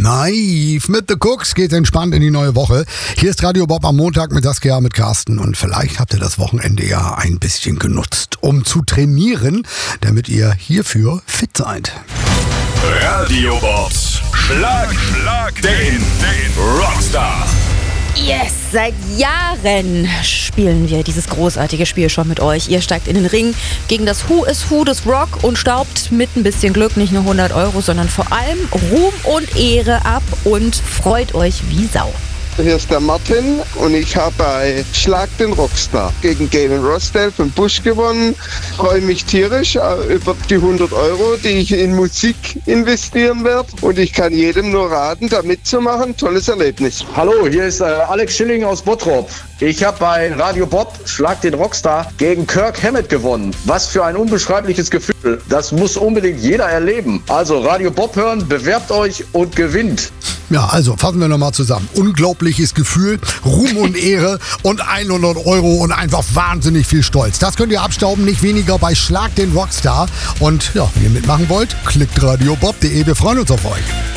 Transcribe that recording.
Naiv mit The Cooks geht entspannt in die neue Woche. Hier ist Radio Bob am Montag mit Saskia, mit Carsten. Und vielleicht habt ihr das Wochenende ja ein bisschen genutzt, um zu trainieren, damit ihr hierfür fit seid. Radio Bobs Schlag den Rockstar. Yes, seit Jahren spielen wir dieses großartige Spiel schon mit euch. Ihr steigt in den Ring gegen das Who is Who des Rock und staubt mit ein bisschen Glück nicht nur 100 €, sondern vor allem Ruhm und Ehre ab und freut euch wie Sau. Hier ist der Martin und ich habe bei Schlag den Rockstar gegen Gavin Rossdale von Bush gewonnen. Freue mich tierisch über die 100 €, die ich in Musik investieren werde. Und ich kann jedem nur raten, da mitzumachen. Tolles Erlebnis. Hallo, hier ist Alex Schilling aus Bottrop. Ich habe bei Radio Bob Schlag den Rockstar gegen Kirk Hammett gewonnen. Was für ein unbeschreibliches Gefühl. Das muss unbedingt jeder erleben. Also Radio Bob hören, bewerbt euch und gewinnt. Ja, also fassen wir nochmal zusammen. Unglaubliches Gefühl, Ruhm und Ehre und 100 € und einfach wahnsinnig viel Stolz. Das könnt ihr abstauben, nicht weniger bei Schlag den Rockstar. Und ja, wenn ihr mitmachen wollt, klickt radiobob.de. Wir freuen uns auf euch.